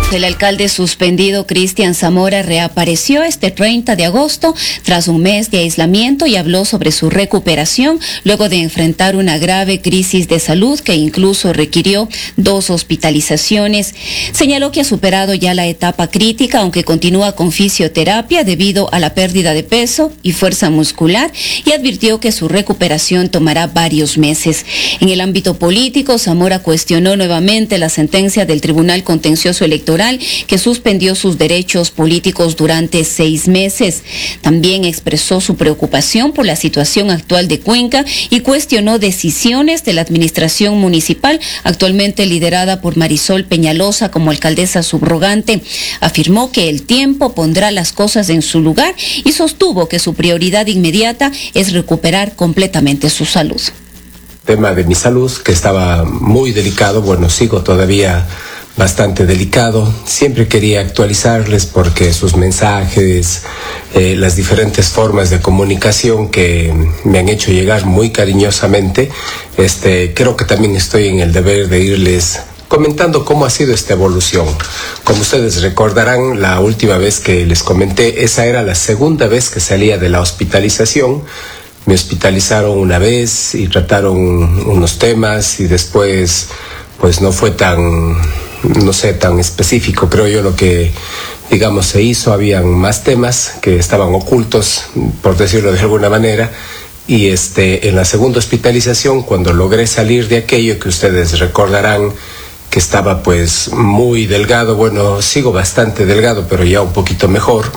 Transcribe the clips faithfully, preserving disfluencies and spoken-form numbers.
El alcalde suspendido Cristian Zamora reapareció este treinta de agosto tras un mes de aislamiento y habló sobre su recuperación luego de enfrentar una grave crisis de salud que incluso requirió dos hospitalizaciones. Señaló que ha superado ya la etapa crítica, aunque continúa con fisioterapia debido a la pérdida de peso y fuerza muscular, y advirtió que su recuperación tomará varios meses. En el ámbito político, Zamora cuestionó nuevamente la sentencia del Tribunal Contencioso Electoral que suspendió sus derechos políticos durante seis meses. También expresó su preocupación por la situación actual de Cuenca y cuestionó decisiones de la administración municipal, actualmente liderada por Marisol Peñalosa como alcaldesa subrogante. Afirmó que el tiempo pondrá las cosas en su lugar y sostuvo que su prioridad inmediata es recuperar completamente su salud. Tema de mi salud, que estaba muy delicado, bueno, sigo todavía bastante delicado. Siempre quería actualizarles porque sus mensajes, eh, las diferentes formas de comunicación que me han hecho llegar muy cariñosamente, este, creo que también estoy en el deber de irles comentando cómo ha sido esta evolución. Como ustedes recordarán, la última vez que les comenté, esa era la segunda vez que salía de la hospitalización. Me hospitalizaron una vez y trataron unos temas y después pues no fue tan, no sé, tan específico, creo yo, lo que, digamos, se hizo. Habían más temas que estaban ocultos, por decirlo de alguna manera, y este, en la segunda hospitalización, cuando logré salir de aquello, que ustedes recordarán que estaba pues muy delgado, bueno, sigo bastante delgado, pero ya un poquito mejor.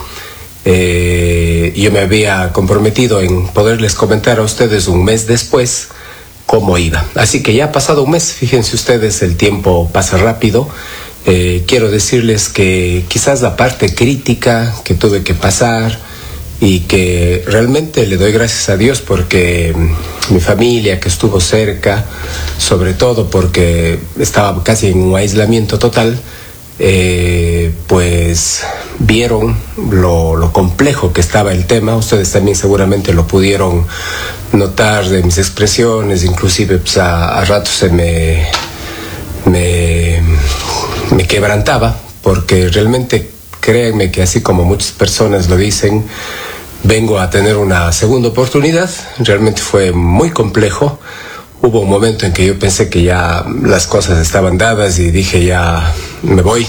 Eh, yo me había comprometido en poderles comentar a ustedes un mes después cómo iba. Así que ya ha pasado un mes, fíjense ustedes, el tiempo pasa rápido. Eh, quiero decirles que quizás la parte crítica que tuve que pasar y que realmente le doy gracias a Dios porque mi familia que estuvo cerca, sobre todo porque estaba casi en un aislamiento total, Eh, pues vieron lo, lo complejo que estaba el tema. Ustedes también seguramente lo pudieron notar de mis expresiones, inclusive pues a, a ratos se me, me, me quebrantaba, porque realmente créanme que así como muchas personas lo dicen, vengo a tener una segunda oportunidad. Realmente fue muy complejo. Hubo un momento en que yo pensé que ya las cosas estaban dadas y dije ya me voy,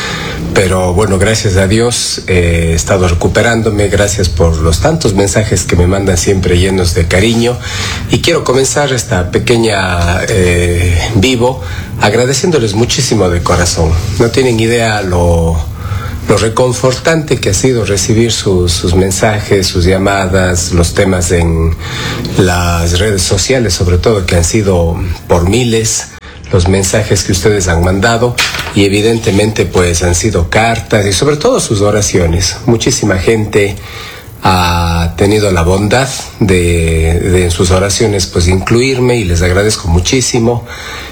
pero bueno, gracias a Dios eh, he estado recuperándome. Gracias por los tantos mensajes que me mandan siempre llenos de cariño, y quiero comenzar esta pequeña eh, vivo agradeciéndoles muchísimo de corazón. No tienen idea lo... lo reconfortante que ha sido recibir sus, sus mensajes, sus llamadas, los temas en las redes sociales, sobre todo, que han sido por miles, los mensajes que ustedes han mandado, y evidentemente pues han sido cartas y sobre todo sus oraciones. Muchísima gente ha tenido la bondad de, de en sus oraciones pues incluirme, y les agradezco muchísimo.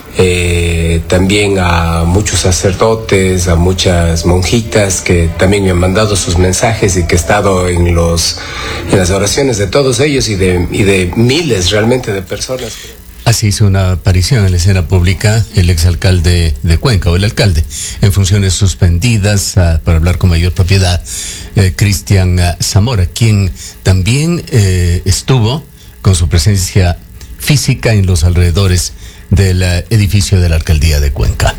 Eh, también a muchos sacerdotes, a muchas monjitas que también me han mandado sus mensajes y que he estado en los en las oraciones de todos ellos y de, y de miles realmente de personas. Así hizo una aparición en la escena pública el exalcalde de Cuenca, o el alcalde, en funciones suspendidas, uh, para hablar con mayor propiedad, eh, Cristian uh, Zamora, quien también eh, estuvo con su presencia física en los alrededores del uh, edificio de la alcaldía de Cuenca.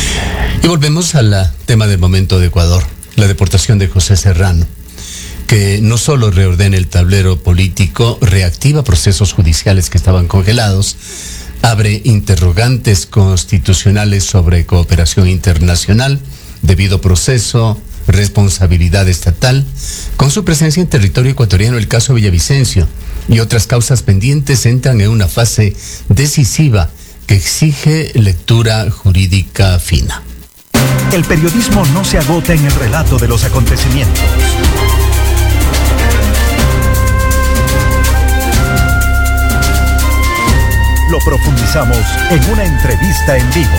Y volvemos al uh, tema del momento de Ecuador, la deportación de José Serrano, que no solo reordena el tablero político, reactiva procesos judiciales que estaban congelados, abre interrogantes constitucionales sobre cooperación internacional, debido proceso, responsabilidad estatal. Con su presencia en territorio ecuatoriano, el caso Villavicencio y otras causas pendientes entran en una fase decisiva que exige lectura jurídica fina. El periodismo no se agota en el relato de los acontecimientos. Lo profundizamos en una entrevista en vivo.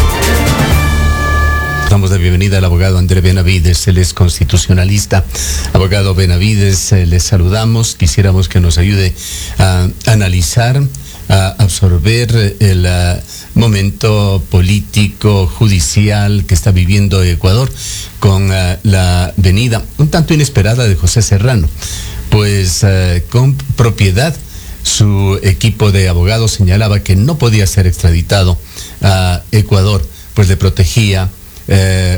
Damos la bienvenida al abogado André Benavides, él es constitucionalista. Abogado Benavides, eh, les saludamos. Quisiéramos que nos ayude a analizar a absorber el uh, momento político, judicial que está viviendo Ecuador con uh, la venida un tanto inesperada de José Serrano. Pues uh, con propiedad, su equipo de abogados señalaba que no podía ser extraditado a Ecuador, pues le protegía uh,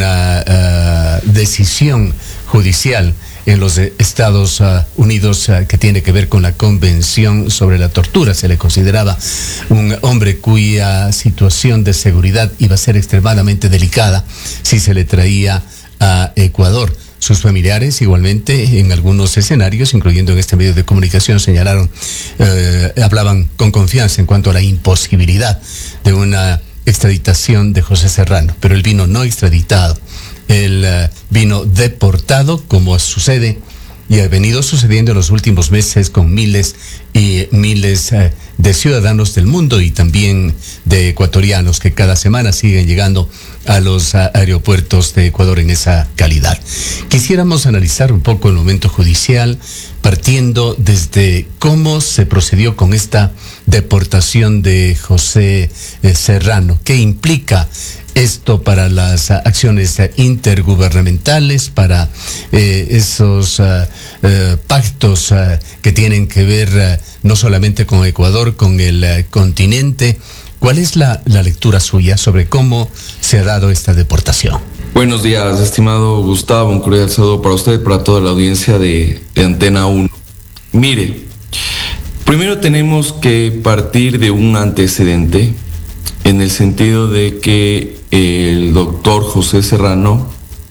una uh, decisión judicial en los Estados uh, Unidos uh, que tiene que ver con la Convención sobre la Tortura. Se le consideraba un hombre cuya situación de seguridad iba a ser extremadamente delicada si se le traía a Ecuador. Sus familiares igualmente en algunos escenarios, incluyendo en este medio de comunicación, señalaron, eh, hablaban con confianza en cuanto a la imposibilidad de una extraditación de José Serrano, pero él vino no extraditado. Él uh, vino deportado, como sucede y ha venido sucediendo en los últimos meses con miles y miles uh, de ciudadanos del mundo y también de ecuatorianos que cada semana siguen llegando a los uh, aeropuertos de Ecuador en esa calidad. Quisiéramos analizar un poco el momento judicial, partiendo desde cómo se procedió con esta deportación de José eh, Serrano. ¿Qué implica esto para las uh, acciones uh, intergubernamentales, para eh, esos uh, uh, pactos uh, que tienen que ver uh, no solamente con Ecuador, con el uh, continente? ¿Cuál es la, la lectura suya sobre cómo se ha dado esta deportación? Buenos días, estimado Gustavo, un cordial saludo para usted y para toda la audiencia de, de Antena uno. Mire, primero tenemos que partir de un antecedente en el sentido de que el doctor José Serrano,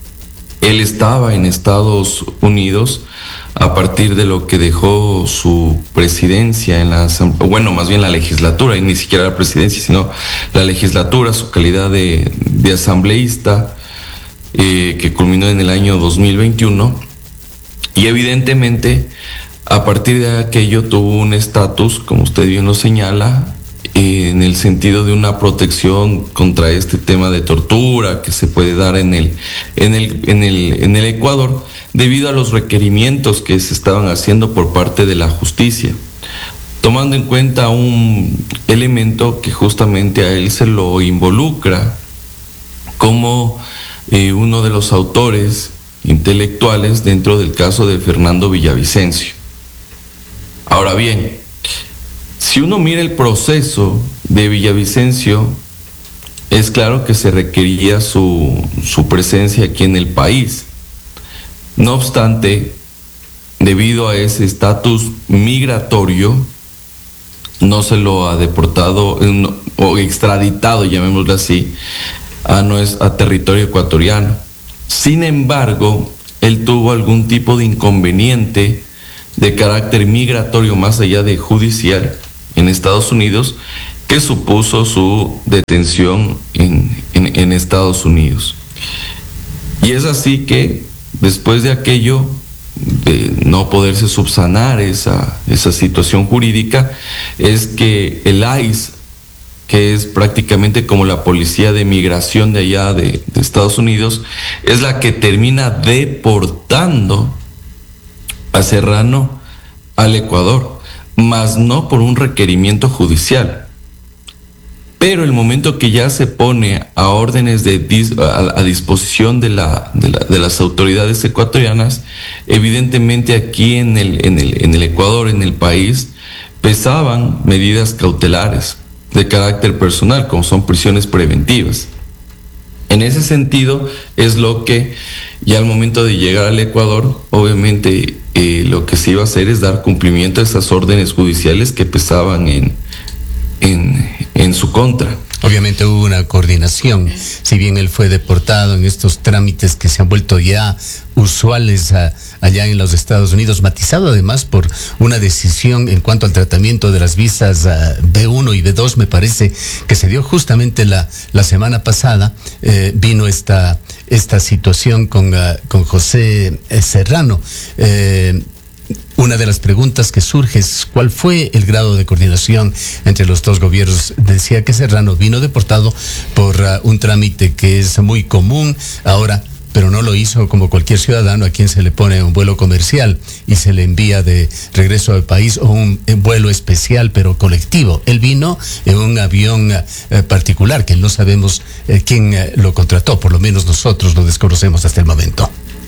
él estaba en Estados Unidos a partir de lo que dejó su presidencia en la, bueno, más bien la legislatura, y ni siquiera la presidencia, sino la legislatura, su calidad de, de asambleísta, eh, que culminó en el año dos mil veintiuno, y evidentemente a partir de aquello tuvo un estatus, como usted bien lo señala, eh, en el sentido de una protección contra este tema de tortura que se puede dar en el, en el, en el, en el Ecuador, debido a los requerimientos que se estaban haciendo por parte de la justicia, tomando en cuenta un elemento que justamente a él se lo involucra como eh, uno de los autores intelectuales dentro del caso de Fernando Villavicencio. Ahora bien, si uno mira el proceso de Villavicencio, es claro que se requería su, su presencia aquí en el país. No obstante, debido a ese estatus migratorio, no se lo ha deportado no, o extraditado, llamémoslo así, a, no es, a territorio ecuatoriano. Sin embargo, él tuvo algún tipo de inconveniente de carácter migratorio más allá de judicial en Estados Unidos, que supuso su detención en, en, en Estados Unidos. Y es así que después de aquello, de no poderse subsanar esa, esa situación jurídica, es que el I C E, que es prácticamente como la policía de migración de allá de, de Estados Unidos, es la que termina deportando a Serrano al Ecuador, mas no por un requerimiento judicial. Pero el momento que ya se pone a órdenes de dis, a, a disposición de, la, de, la, de las autoridades ecuatorianas, evidentemente aquí en el, en, el, en el Ecuador, en el país, pesaban medidas cautelares de carácter personal, como son prisiones preventivas. En ese sentido es lo que ya al momento de llegar al Ecuador, obviamente eh, lo que se iba a hacer es dar cumplimiento a esas órdenes judiciales que pesaban en, en, en su contra. Obviamente hubo una coordinación, si bien él fue deportado en estos trámites que se han vuelto ya usuales a, allá en los Estados Unidos, matizado además por una decisión en cuanto al tratamiento de las visas uh, B uno y B dos, me parece que se dio justamente la, la semana pasada, eh, vino esta, esta situación con, uh, con José Serrano. Eh, Una de las preguntas que surge es cuál fue el grado de coordinación entre los dos gobiernos. Decía que Serrano vino deportado por uh, un trámite que es muy común. Ahora, pero no lo hizo como cualquier ciudadano a quien se le pone un vuelo comercial y se le envía de regreso al país o un, un vuelo especial pero colectivo. Él vino en un avión eh, particular que no sabemos eh, quién eh, lo contrató, por lo menos nosotros lo desconocemos hasta el momento.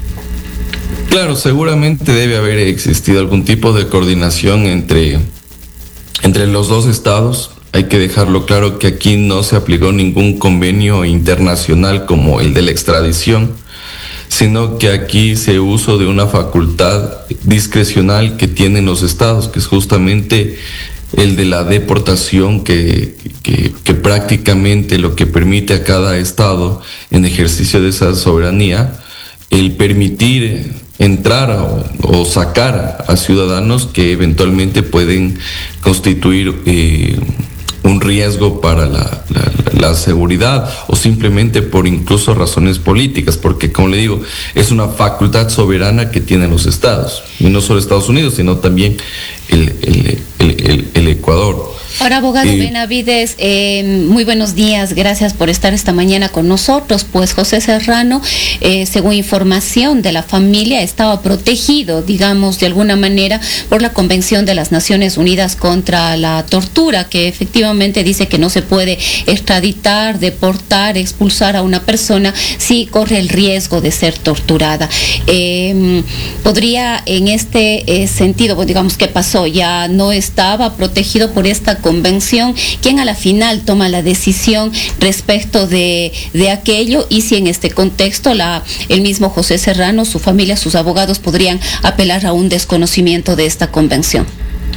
Claro, seguramente debe haber existido algún tipo de coordinación entre, entre los dos estados. Hay que dejarlo claro que aquí no se aplicó ningún convenio internacional como el de la extradición, sino que aquí se usó de una facultad discrecional que tienen los estados, que es justamente el de la deportación, que, que, que prácticamente lo que permite a cada estado, en ejercicio de esa soberanía, el permitir entrar o, o sacar a ciudadanos que eventualmente pueden constituir eh, un riesgo para la, la, la seguridad o simplemente por incluso razones políticas, porque como le digo, es una facultad soberana que tienen los estados, y no solo Estados Unidos, sino también el, el, el, el, el Ecuador. Ahora, abogado Eh, Benavides, eh, muy buenos días, gracias por estar esta mañana con nosotros. Pues José Serrano, eh, según información de la familia, estaba protegido, digamos, de alguna manera por la Convención de las Naciones Unidas contra la Tortura, que efectivamente dice que no se puede extraditar, deportar, expulsar a una persona si corre el riesgo de ser torturada. Eh, ¿Podría en este eh, sentido, pues, digamos, qué pasó? ¿Ya no estaba protegido por esta convención? ¿Quién a la final toma la decisión respecto de, de aquello? Y si en este contexto la, el mismo José Serrano, su familia, sus abogados podrían apelar a un desconocimiento de esta convención.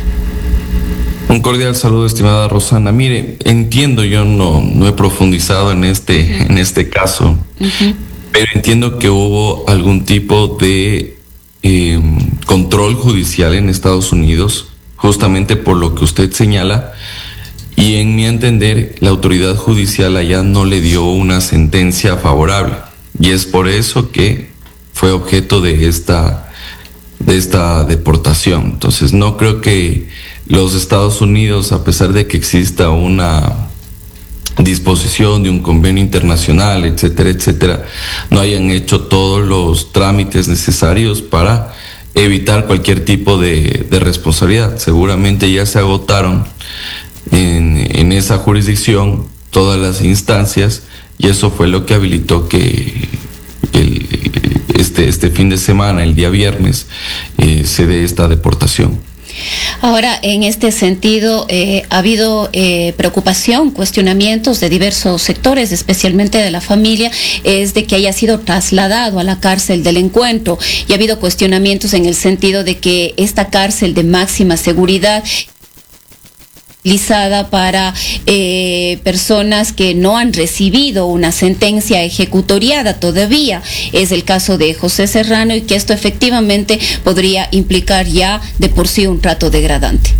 Un cordial saludo, estimada Rosana. Mire, entiendo, yo no, no he profundizado en este, uh-huh. en este caso, uh-huh. pero entiendo que hubo algún tipo de eh, control judicial en Estados Unidos, justamente por lo que usted señala, y en mi entender la autoridad judicial allá no le dio una sentencia favorable, y es por eso que fue objeto de esta, de esta deportación. Entonces no creo que los Estados Unidos, a pesar de que exista una disposición de un convenio internacional, etcétera, etcétera, no hayan hecho todos los trámites necesarios para evitar cualquier tipo de, de responsabilidad. Seguramente ya se agotaron en, en esa jurisdicción todas las instancias, y eso fue lo que habilitó que el, este, este fin de semana, el día viernes, eh, se dé esta deportación. Ahora, en este sentido, eh, ha habido eh, preocupación, cuestionamientos de diversos sectores, especialmente de la familia, es de que haya sido trasladado a la cárcel del Encuentro, y ha habido cuestionamientos en el sentido de que esta cárcel de máxima seguridad utilizada para eh, personas que no han recibido una sentencia ejecutoriada todavía. Es el caso de José Serrano, y que esto efectivamente podría implicar ya de por sí un trato degradante.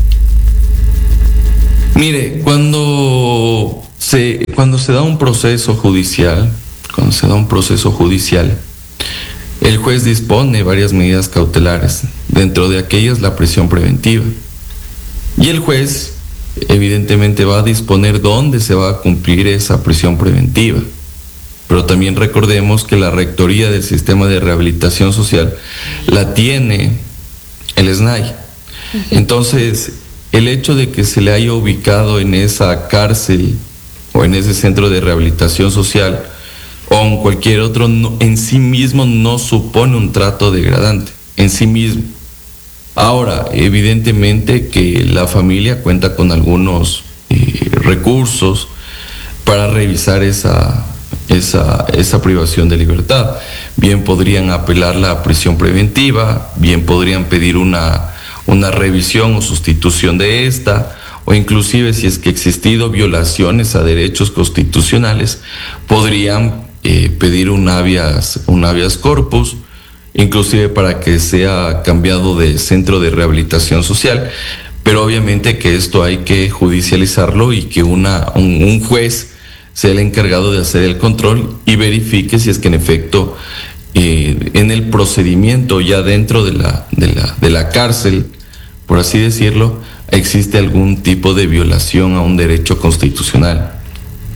Mire, cuando se, cuando se da un proceso judicial, cuando se da un proceso judicial, el juez dispone varias medidas cautelares, dentro de aquellas la prisión preventiva. Y el juez evidentemente va a disponer dónde se va a cumplir esa prisión preventiva. Pero también recordemos que la rectoría del sistema de rehabilitación social la tiene el S N A I. Entonces, el hecho de que se le haya ubicado en esa cárcel o en ese centro de rehabilitación social o en cualquier otro, no, en sí mismo no supone un trato degradante, en sí mismo. Ahora, evidentemente que la familia cuenta con algunos eh, recursos para revisar esa, esa, esa privación de libertad. Bien podrían apelar la prisión preventiva, bien podrían pedir una, una revisión o sustitución de esta, o inclusive si es que existido violaciones a derechos constitucionales, podrían eh, pedir un habeas, un habeas corpus, inclusive para que sea cambiado de centro de rehabilitación social, pero obviamente que esto hay que judicializarlo y que una, un, un juez sea el encargado de hacer el control y verifique si es que en efecto eh, en el procedimiento ya dentro de la, de la, de la cárcel, por así decirlo, existe algún tipo de violación a un derecho constitucional.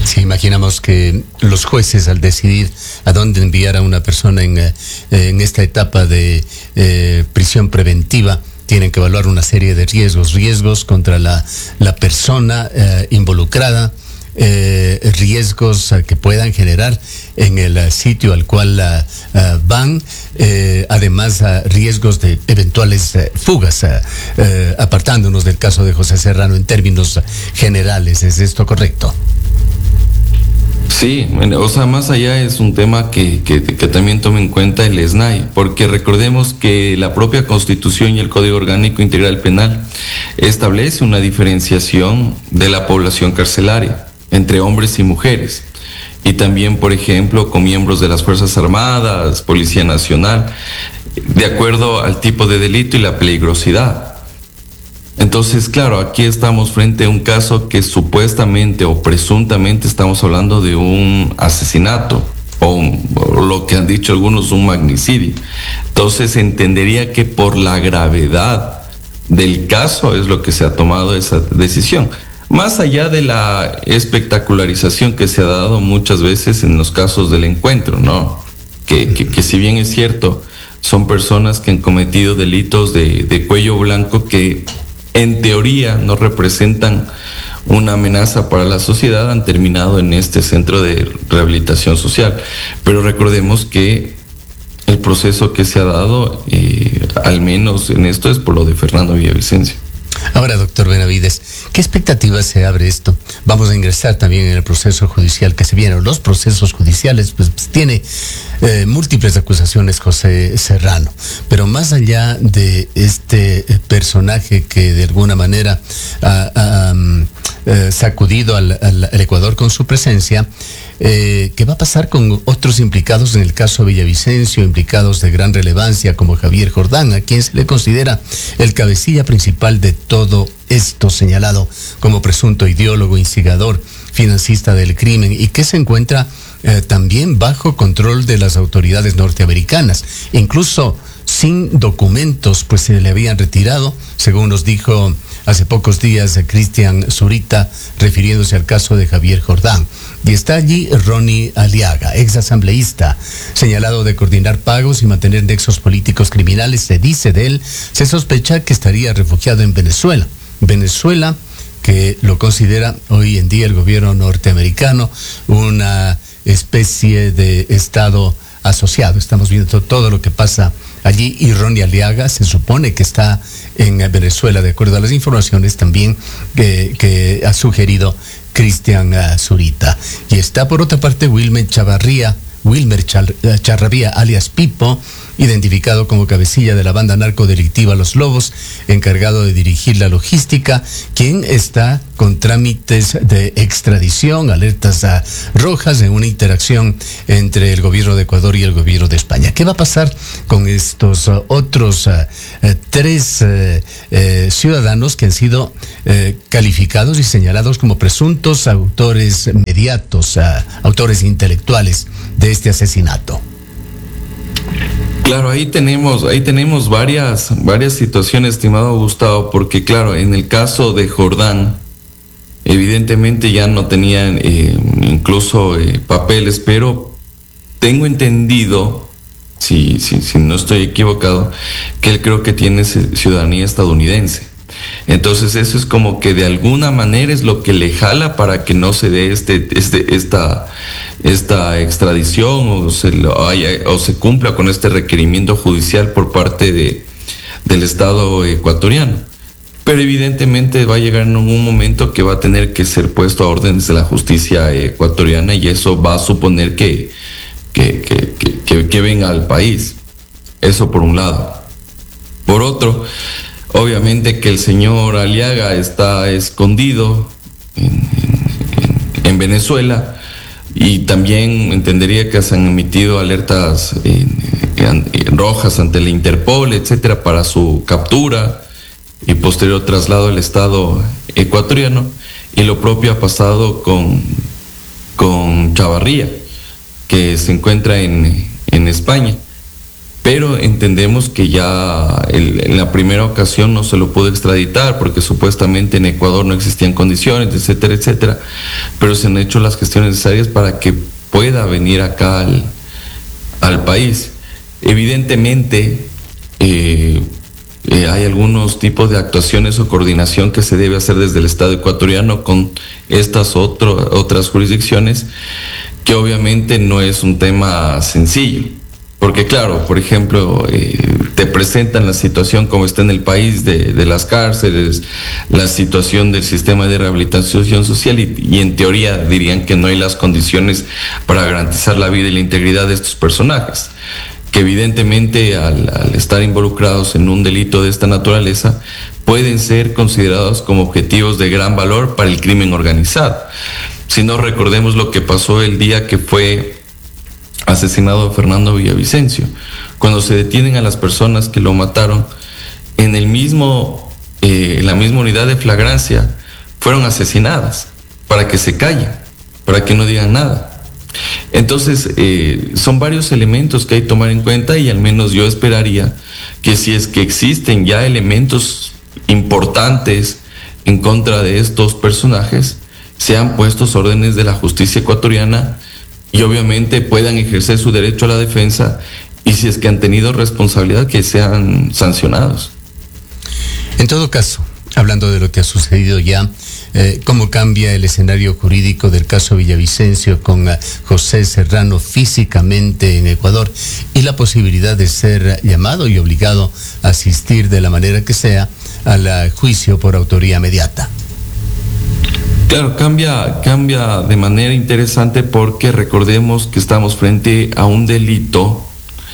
Sí, imaginamos que los jueces, al decidir a dónde enviar a una persona en, eh, en esta etapa de eh, prisión preventiva, tienen que evaluar una serie de riesgos, riesgos contra la, la persona eh, involucrada, eh, riesgos uh, que puedan generar en el uh, sitio al cual uh, uh, van, eh, además uh, riesgos de eventuales uh, fugas, uh, uh, apartándonos del caso de José Serrano en términos uh, generales. ¿Es esto correcto? Sí, o sea, más allá es un tema que, que, que también tome en cuenta el S N A I, porque recordemos que la propia Constitución y el Código Orgánico Integral Penal establece una diferenciación de la población carcelaria entre hombres y mujeres, y también, por ejemplo, con miembros de las Fuerzas Armadas, Policía Nacional, de acuerdo al tipo de delito y la peligrosidad. Entonces, claro, aquí estamos frente a un caso que supuestamente o presuntamente estamos hablando de un asesinato o, un, o lo que han dicho algunos, un magnicidio. Entonces, entendería que por la gravedad del caso es lo que se ha tomado esa decisión. Más allá de la espectacularización que se ha dado muchas veces en los casos del encuentro, ¿no? Que, que, que si bien es cierto, son personas que han cometido delitos de, de cuello blanco que en teoría no representan una amenaza para la sociedad, han terminado en este centro de rehabilitación social. Pero recordemos que el proceso que se ha dado, eh, al menos en esto, es por lo de Fernando Villavicencio. Ahora, doctor Benavides, ¿qué expectativas se abre esto? Vamos a ingresar también en el proceso judicial que se viene. Los procesos judiciales, pues, pues tiene eh, múltiples acusaciones José Serrano, pero más allá de este personaje que de alguna manera ha, ha um, eh, sacudido al, al, al Ecuador con su presencia, Eh, ¿qué va a pasar con otros implicados en el caso Villavicencio, implicados de gran relevancia como Javier Jordán, a quien se le considera el cabecilla principal de todo esto, señalado como presunto ideólogo, instigador, financista del crimen, y que se encuentra eh, también bajo control de las autoridades norteamericanas, incluso sin documentos, pues se le habían retirado, según nos dijo hace pocos días Cristian Zurita, refiriéndose al caso de Javier Jordán. Y está allí Ronnie Aliaga, ex asambleísta, señalado de coordinar pagos y mantener nexos políticos criminales. Se dice de él, se sospecha que estaría refugiado en Venezuela. Venezuela, que lo considera hoy en día el gobierno norteamericano una especie de estado asociado. Estamos viendo todo lo que pasa allí, y Ronnie Aliaga se supone que está en Venezuela, de acuerdo a las informaciones también que, que ha sugerido Cristian uh, Zurita. Y está por otra parte Wilmer Chavarría, Wilmer Char, uh, Charravía, alias Pipo, identificado como cabecilla de la banda narcodelictiva Los Lobos, encargado de dirigir la logística, quien está con trámites de extradición, alertas uh, rojas en una interacción entre el gobierno de Ecuador y el gobierno de España. ¿Qué va a pasar con estos uh, otros uh, uh, tres uh, uh, ciudadanos que han sido uh, calificados y señalados como presuntos autores mediatos, uh, autores intelectuales de este asesinato? Claro, ahí tenemos, ahí tenemos varias, varias situaciones, estimado Gustavo, porque claro, en el caso de Jordán, evidentemente ya no tenían eh, incluso eh, papeles, pero tengo entendido, si, si, si no estoy equivocado, que él creo que tiene ciudadanía estadounidense. Entonces eso es como que de alguna manera es lo que le jala para que no se dé este, este, esta, esta extradición o se, lo haya, o se cumpla con este requerimiento judicial por parte de, del Estado ecuatoriano. Pero evidentemente va a llegar en un momento que va a tener que ser puesto a órdenes de la justicia ecuatoriana, y eso va a suponer que, que, que, que, que, que venga al país. Eso por un lado. Por otro, obviamente que el señor Aliaga está escondido en, en, en Venezuela, y también entendería que se han emitido alertas en, en, en rojas ante la Interpol, etcétera, para su captura y posterior traslado al Estado ecuatoriano. Y lo propio ha pasado con, con Chavarría, que se encuentra en, en España. pero entendemos que ya el, en la primera ocasión no se lo pudo extraditar porque supuestamente en Ecuador no existían condiciones, etcétera, etcétera, pero se han hecho las gestiones necesarias para que pueda venir acá al, al país. Evidentemente, eh, eh, hay algunos tipos de actuaciones o coordinación que se debe hacer desde el Estado ecuatoriano con estas otro, otras jurisdicciones, que obviamente no es un tema sencillo. Porque claro, por ejemplo, eh, te presentan la situación como está en el país de, de las cárceles, la situación del sistema de rehabilitación social y, y en teoría dirían que no hay las condiciones para garantizar la vida y la integridad de estos personajes, que evidentemente al, al estar involucrados en un delito de esta naturaleza pueden ser considerados como objetivos de gran valor para el crimen organizado. Si no, recordemos lo que pasó el día que fue asesinado Fernando Villavicencio, cuando se detienen a las personas que lo mataron en el mismo, eh, en la misma unidad de flagrancia, fueron asesinadas para que se callen, para que no digan nada. Entonces, eh, son varios elementos que hay que tomar en cuenta y al menos yo esperaría que si es que existen ya elementos importantes en contra de estos personajes, sean puestos órdenes de la justicia ecuatoriana y obviamente puedan ejercer su derecho a la defensa y si es que han tenido responsabilidad que sean sancionados. En todo caso, hablando de lo que ha sucedido ya, eh, ¿cómo cambia el escenario jurídico del caso Villavicencio con uh, José Serrano físicamente en Ecuador y la posibilidad de ser llamado y obligado a asistir de la manera que sea al uh, juicio por autoría mediata? Claro, cambia, cambia de manera interesante porque recordemos que estamos frente a un delito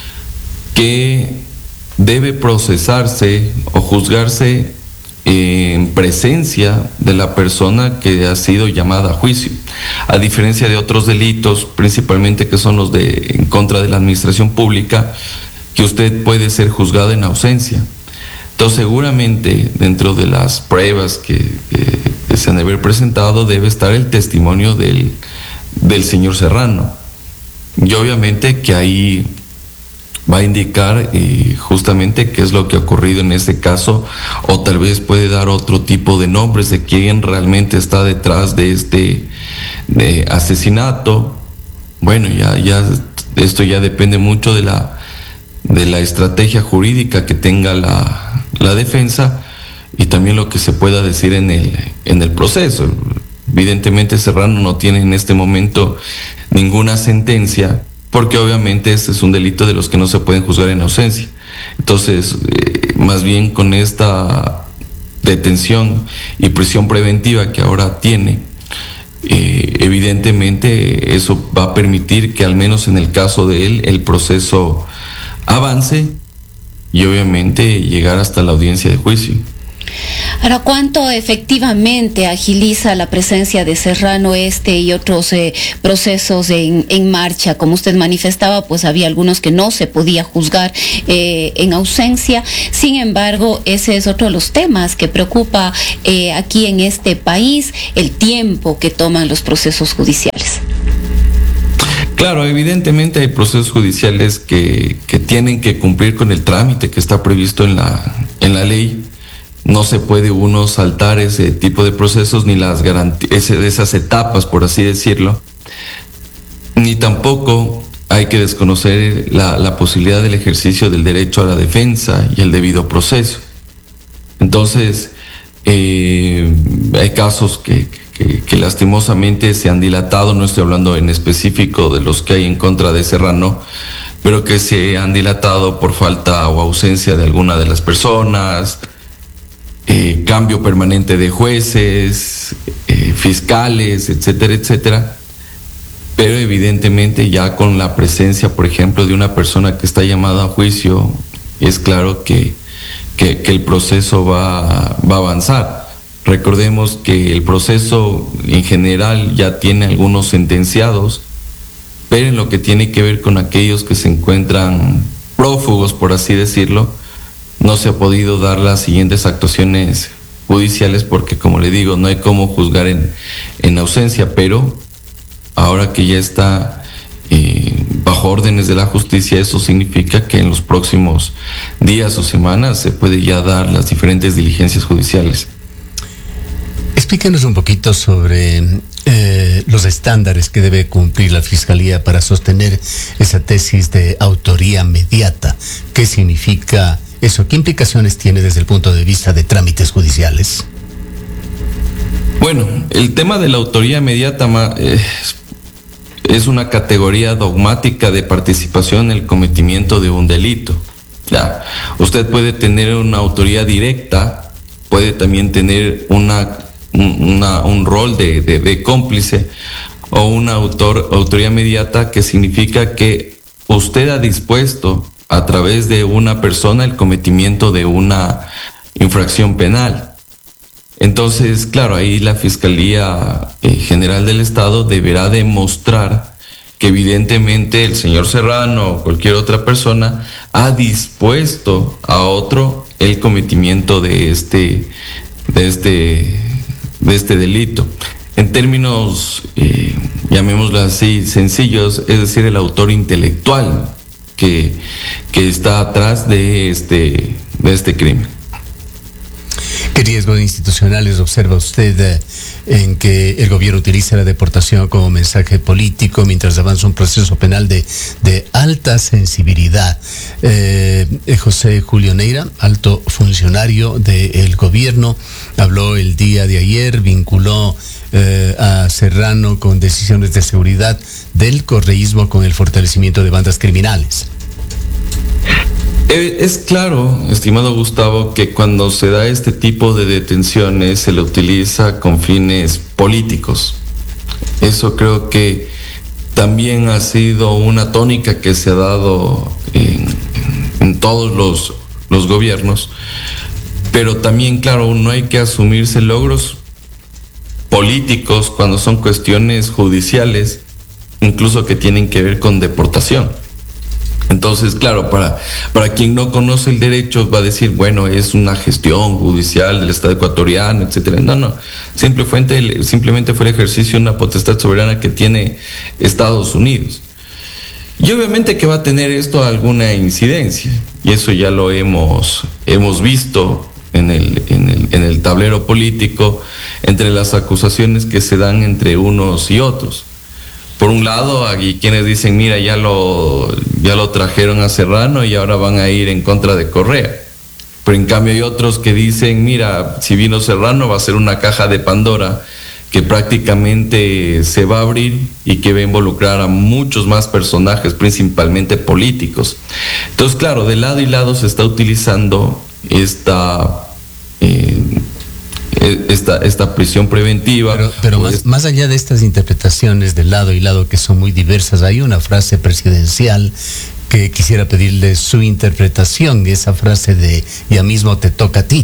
que debe procesarse o juzgarse en presencia de la persona que ha sido llamada a juicio, a diferencia de otros delitos, principalmente que son los de en contra de la administración pública, que usted puede ser juzgado en ausencia. Entonces, seguramente dentro de las pruebas que, que, que se han de haber presentado debe estar el testimonio del, del señor Serrano. Y obviamente que ahí va a indicar eh, justamente qué es lo que ha ocurrido en este caso, o tal vez puede dar otro tipo de nombres de quién realmente está detrás de este de asesinato. Bueno, ya, ya esto ya depende mucho de la, de la estrategia jurídica que tenga la la defensa y también lo que se pueda decir en el, en el proceso. Evidentemente Serrano no tiene en este momento ninguna sentencia porque obviamente este es un delito de los que no se pueden juzgar en ausencia. Entonces, eh, más bien con esta detención y prisión preventiva que ahora tiene, eh, evidentemente eso va a permitir que al menos en el caso de él el proceso avance y obviamente llegar hasta la audiencia de juicio. Ahora, ¿cuánto efectivamente agiliza la presencia de Serrano este y otros eh, procesos en, en marcha? Como usted manifestaba, pues había algunos que no se podía juzgar eh, en ausencia. Sin embargo, ese es otro de los temas que preocupa eh, aquí en este país, el tiempo que toman los procesos judiciales. Claro, evidentemente hay procesos judiciales que, que tienen que cumplir con el trámite que está previsto en la, en la ley. No se puede uno saltar ese tipo de procesos ni las garantías, esas etapas, por así decirlo. Ni tampoco hay que desconocer la, la posibilidad del ejercicio del derecho a la defensa y el debido proceso. Entonces, eh, hay casos que... Que, que lastimosamente se han dilatado, no estoy hablando en específico de los que hay en contra de Serrano, pero que se han dilatado por falta o ausencia de alguna de las personas, eh, cambio permanente de jueces, eh, fiscales, etcétera, etcétera. Pero evidentemente ya con la presencia, por ejemplo, de una persona que está llamada a juicio, es claro que, que, que el proceso va, va a avanzar. Recordemos que el proceso en general ya tiene algunos sentenciados, pero en lo que tiene que ver con aquellos que se encuentran prófugos, por así decirlo, no se ha podido dar las siguientes actuaciones judiciales porque, como le digo, no hay cómo juzgar en, en ausencia, pero ahora que ya está eh, bajo bajo órdenes de la justicia, eso significa que en los próximos días o semanas se puede ya dar las diferentes diligencias judiciales. Explíquenos un poquito sobre eh, los estándares que debe cumplir la Fiscalía para sostener esa tesis de autoría mediata. ¿Qué significa eso? ¿Qué implicaciones tiene desde el punto de vista de trámites judiciales? Bueno, el tema de la autoría inmediata eh, es una categoría dogmática de participación en el cometimiento de un delito. Ya, usted puede tener una autoría directa, puede también tener una, una un rol de, de, de cómplice o una autor, autoría inmediata, que significa que usted ha dispuesto a través de una persona el cometimiento de una infracción penal. Entonces, claro, ahí la Fiscalía eh, General del Estado deberá demostrar que evidentemente el señor Serrano o cualquier otra persona ha dispuesto a otro el cometimiento de este, de este, de este delito. En términos, eh, llamémoslo así, sencillos, es decir, el autor intelectual que, que está atrás de este, de este crimen. ¿Qué riesgos institucionales observa usted eh, en que el gobierno utilice la deportación como mensaje político mientras avanza un proceso penal de, de alta sensibilidad? Eh, José Julio Neira, alto funcionario del gobierno, habló el día de ayer, vinculó eh, a Serrano con decisiones de seguridad del correísmo con el fortalecimiento de bandas criminales. Es claro, estimado Gustavo, que cuando se da este tipo de detenciones se le utiliza con fines políticos. Eso creo que también ha sido una tónica que se ha dado en, en todos los, los gobiernos, pero también, claro, no hay que asumirse logros políticos cuando son cuestiones judiciales, incluso que tienen que ver con deportación. Entonces, claro, para, para quien no conoce el derecho va a decir, bueno, es una gestión judicial del Estado ecuatoriano, etcétera. No, no, simplemente, simplemente fue el ejercicio de una potestad soberana que tiene Estados Unidos. Y obviamente que va a tener esto alguna incidencia, y eso ya lo hemos, hemos visto en el, en el, en el tablero político, entre las acusaciones que se dan entre unos y otros. Por un lado, hay quienes dicen, mira, ya lo, ya lo trajeron a Serrano y ahora van a ir en contra de Correa. Pero en cambio hay otros que dicen, mira, si vino Serrano va a ser una caja de Pandora que prácticamente se va a abrir y que va a involucrar a muchos más personajes, principalmente políticos. Entonces, claro, de lado y lado se está utilizando esta... Eh, Esta, esta prisión preventiva. Pero, pero más, más allá de estas interpretaciones de lado y lado que son muy diversas, hay una frase presidencial que quisiera pedirle su interpretación, esa frase de ya mismo te toca a ti.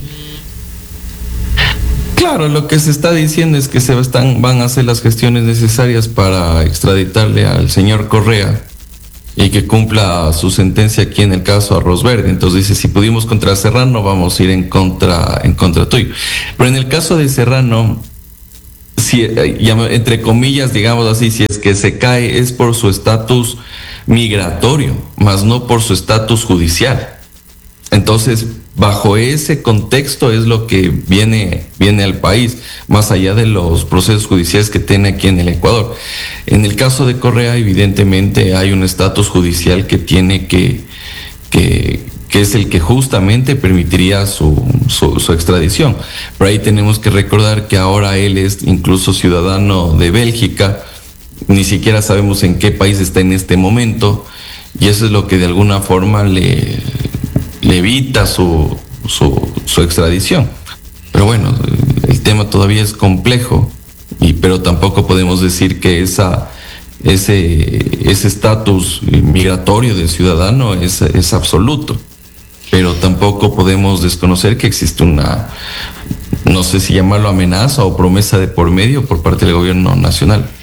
Claro, lo que se está diciendo es que se están, van a hacer las gestiones necesarias para extraditarle al señor Correa y que cumpla su sentencia aquí en el caso Arroz Verde. Entonces dice, si pudimos contra Serrano, vamos a ir en contra, en contra tuyo. Pero en el caso de Serrano, si, entre comillas, digamos así, si es que se cae es por su estatus migratorio, más no por su estatus judicial. Entonces, bajo ese contexto es lo que viene, viene al país, más allá de los procesos judiciales que tiene aquí en el Ecuador. En el caso de Correa, evidentemente hay un estatus judicial que tiene que, que, que es el que justamente permitiría su, su, su extradición. Pero ahí tenemos que recordar que ahora él es incluso ciudadano de Bélgica, ni siquiera sabemos en qué país está en este momento, y eso es lo que de alguna forma le... le evita su, su, su extradición. Pero bueno, el tema todavía es complejo, y, pero tampoco podemos decir que esa, ese ese estatus migratorio del ciudadano es, es absoluto. Pero tampoco podemos desconocer que existe una, no sé si llamarlo amenaza o promesa de por medio por parte del gobierno nacional.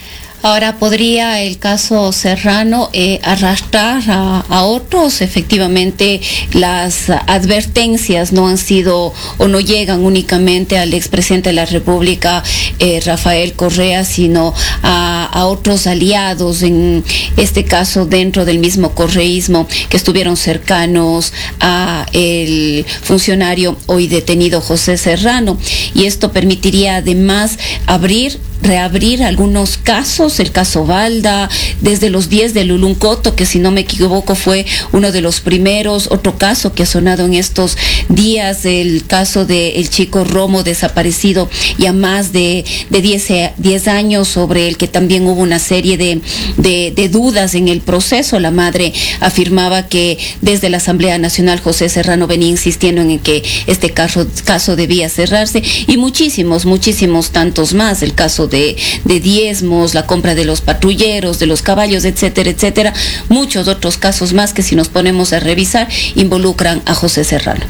Ahora, ¿podría el caso Serrano eh, arrastrar a, a otros? Efectivamente, las advertencias no han sido o no llegan únicamente al expresidente de la República, eh, Rafael Correa, sino a, a otros aliados, en este caso dentro del mismo correísmo, que estuvieron cercanos a el funcionario hoy detenido José Serrano. Y esto permitiría además abrir reabrir algunos casos, el caso Balda, desde los diez de Luluncoto, que si no me equivoco fue uno de los primeros, otro caso que ha sonado en estos días, el caso del chico Romo desaparecido ya más de, de diez años, sobre el que también hubo una serie de, de, de dudas en el proceso. La madre afirmaba que desde la Asamblea Nacional José Serrano venía insistiendo en que este caso, caso debía cerrarse, y muchísimos, muchísimos tantos más, el caso de De, de diezmos, la compra de los patrulleros, de los caballos, etcétera, etcétera, muchos otros casos más que, si nos ponemos a revisar, involucran a José Serrano.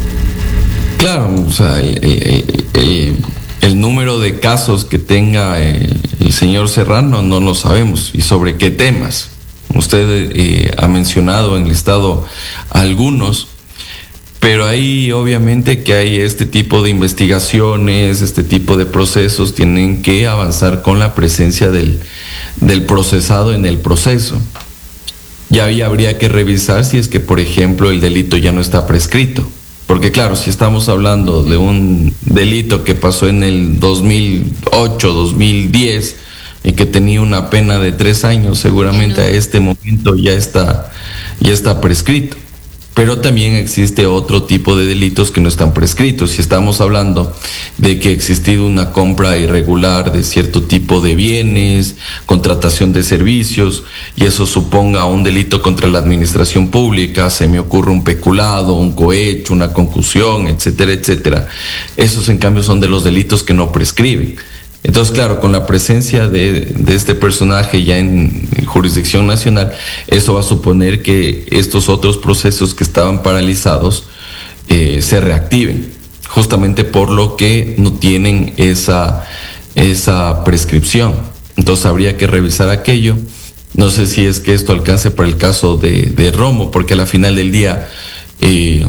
Claro, o sea, el, el, el, el número de casos que tenga el, el señor Serrano no lo sabemos, y sobre qué temas. Usted eh, ha mencionado, enlistado algunos, pero ahí obviamente que hay este tipo de investigaciones, este tipo de procesos, tienen que avanzar con la presencia del, del procesado en el proceso. Y ahí habría que revisar si es que, por ejemplo, el delito ya no está prescrito. Porque claro, si estamos hablando de un delito que pasó en el dos mil ocho, dos mil diez, y que tenía una pena de tres años, seguramente a este momento ya está, ya está prescrito. Pero también existe otro tipo de delitos que no están prescritos. Si estamos hablando de que ha existido una compra irregular de cierto tipo de bienes, contratación de servicios, y eso suponga un delito contra la administración pública, se me ocurre un peculado, un cohecho, una concusión, etcétera, etcétera. Esos, en cambio, son de los delitos que no prescriben. Entonces, claro, con la presencia de, de este personaje ya en, en jurisdicción nacional, eso va a suponer que estos otros procesos que estaban paralizados eh, se reactiven, justamente por lo que no tienen esa, esa prescripción. Entonces habría que revisar aquello. No sé si es que esto alcance para el caso de, de Romo, porque a la final del día eh,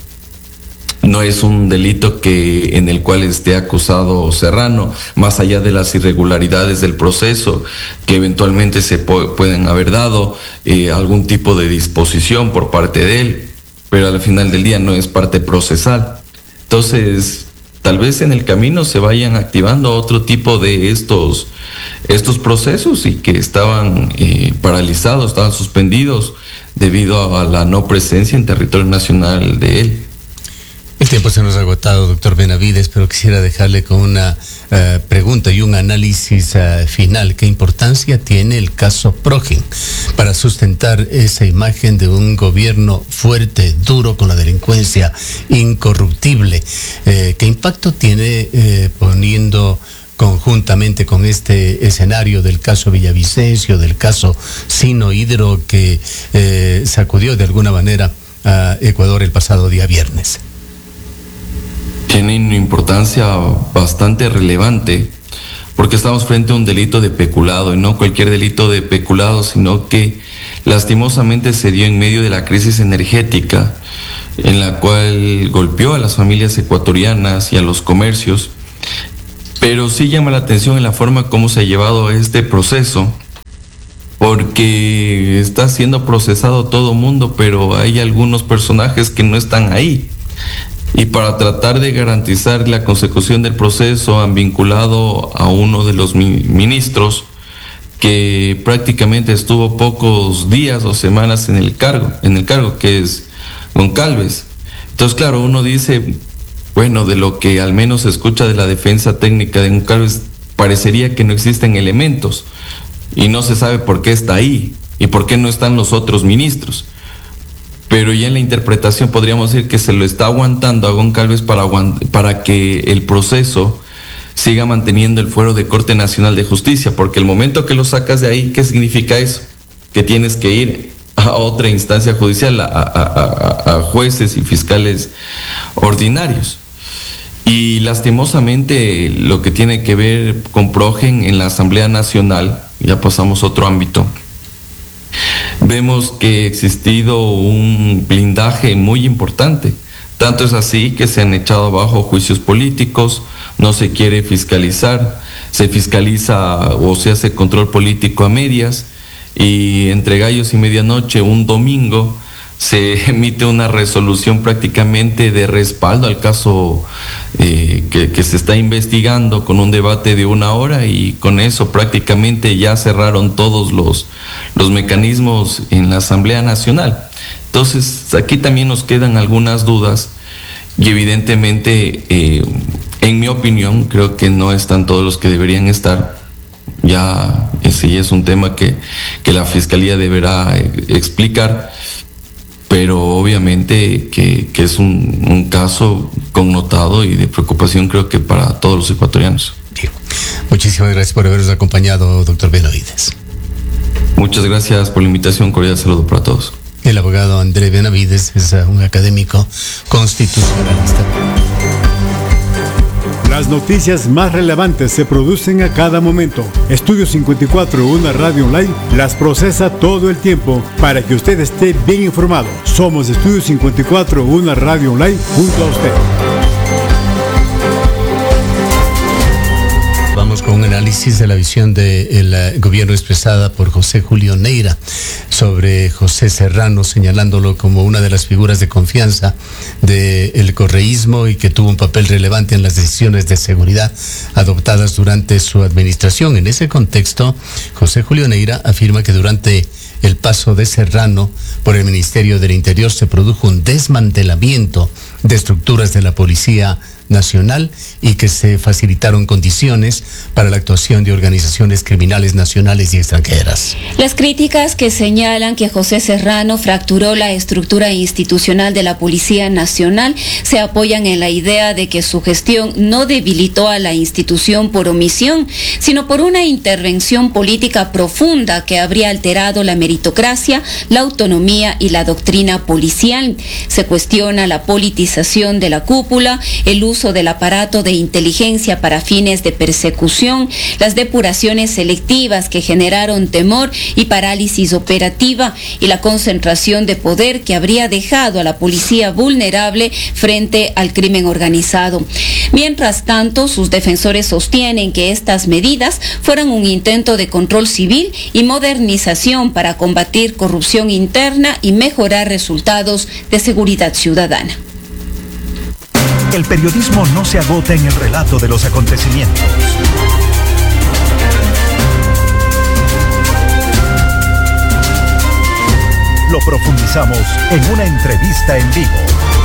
no es un delito que en el cual esté acusado Serrano, más allá de las irregularidades del proceso que eventualmente se po- pueden haber dado, eh, algún tipo de disposición por parte de él, pero al final del día no es parte procesal. Entonces, tal vez en el camino se vayan activando otro tipo de estos, estos procesos, y que estaban eh, paralizados, estaban suspendidos debido a la no presencia en territorio nacional de él. El tiempo se nos ha agotado, doctor Benavides, pero quisiera dejarle con una uh, pregunta y un análisis uh, final. ¿Qué importancia tiene el caso Progen para sustentar esa imagen de un gobierno fuerte, duro con la delincuencia, incorruptible? Eh, ¿Qué impacto tiene eh, poniendo conjuntamente con este escenario del caso Villavicencio, del caso Sino Hidro, que eh, sacudió de alguna manera a Ecuador el pasado día viernes? Tiene una importancia bastante relevante, porque estamos frente a un delito de peculado, y no cualquier delito de peculado, sino que lastimosamente se dio en medio de la crisis energética, en la cual golpeó a las familias ecuatorianas y a los comercios. Pero sí llama la atención en la forma como se ha llevado este proceso, porque está siendo procesado todo mundo, pero hay algunos personajes que no están ahí. Y para tratar de garantizar la consecución del proceso han vinculado a uno de los ministros que prácticamente estuvo pocos días o semanas en el cargo, en el cargo que es Goncalves. Entonces, claro, uno dice, bueno, de lo que al menos se escucha de la defensa técnica de Goncalves, parecería que no existen elementos y no se sabe por qué está ahí y por qué no están los otros ministros. Pero ya en la interpretación podríamos decir que se lo está aguantando a Goncalves para, para que el proceso siga manteniendo el fuero de Corte Nacional de Justicia, porque el momento que lo sacas de ahí, ¿qué significa eso? Que tienes que ir a otra instancia judicial, a, a, a, a jueces y fiscales ordinarios. Y lastimosamente lo que tiene que ver con Progen en la Asamblea Nacional, ya pasamos a otro ámbito, vemos que ha existido un blindaje muy importante. Tanto es así que se han echado abajo juicios políticos, no se quiere fiscalizar, se fiscaliza o se hace control político a medias, y entre gallos y medianoche, un domingo, se emite una resolución prácticamente de respaldo al caso eh, que, que se está investigando, con un debate de una hora, y con eso prácticamente ya cerraron todos los, los mecanismos en la Asamblea Nacional. Entonces, aquí también nos quedan algunas dudas y evidentemente, eh, en mi opinión, creo que no están todos los que deberían estar. Ya ese es un tema que, que la Fiscalía deberá eh, explicar, pero obviamente que, que es un, un caso connotado y de preocupación, creo que para todos los ecuatorianos. Bien. Muchísimas gracias por habernos acompañado, doctor Benavides. Muchas gracias por la invitación, cordial saludo para todos. El abogado André Benavides es un académico constitucionalista. Las noticias más relevantes se producen a cada momento. Estudio cincuenta y cuatro, una radio online, las procesa todo el tiempo para que usted esté bien informado. Somos Estudio cincuenta y cuatro, una radio online junto a usted. Vamos con un análisis de la visión del uh, gobierno expresada por José Julio Neira sobre José Serrano, señalándolo como una de las figuras de confianza del correísmo y que tuvo un papel relevante en las decisiones de seguridad adoptadas durante su administración. En ese contexto, José Julio Neira afirma que durante el paso de Serrano por el Ministerio del Interior se produjo un desmantelamiento de estructuras de la Policía Nacional y que se facilitaron condiciones para la actuación de organizaciones criminales nacionales y extranjeras. Las críticas que señalan que José Serrano fracturó la estructura institucional de la Policía Nacional se apoyan en la idea de que su gestión no debilitó a la institución por omisión, sino por una intervención política profunda que habría alterado la meritocracia, la autonomía y la doctrina policial. Se cuestiona la politización de la cúpula, el uso del aparato de inteligencia para fines de persecución, las depuraciones selectivas que generaron temor y parálisis operativa y la concentración de poder que habría dejado a la policía vulnerable frente al crimen organizado. Mientras tanto, sus defensores sostienen que estas medidas fueron un intento de control civil y modernización para combatir corrupción interna y mejorar resultados de seguridad ciudadana. El periodismo no se agota en el relato de los acontecimientos. Lo profundizamos en una entrevista en vivo.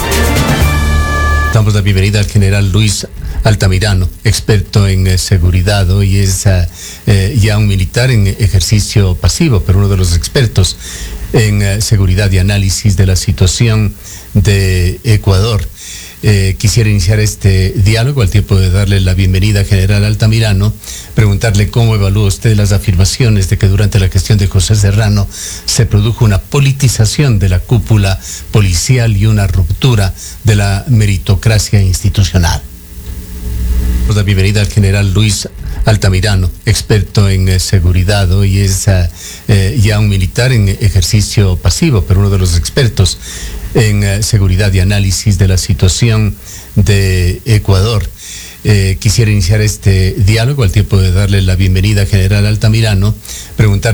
Damos la bienvenida al general Luis Altamirano, experto en eh, seguridad. Hoy es uh, eh, ya un militar en ejercicio pasivo, pero uno de los expertos en uh, seguridad y análisis de la situación de Ecuador. Eh, quisiera iniciar este diálogo al tiempo de darle la bienvenida al general Altamirano, preguntarle cómo evalúa usted las afirmaciones de que durante la gestión de José Serrano se produjo una politización de la cúpula policial y una ruptura de la meritocracia institucional. La bienvenida al general Luis Altamirano, experto en eh, seguridad. Hoy es uh, eh, ya un militar en ejercicio pasivo, pero uno de los expertos en uh, seguridad y análisis de la situación de Ecuador. Eh, quisiera iniciar este diálogo al tiempo de darle la bienvenida al general Altamirano, preguntar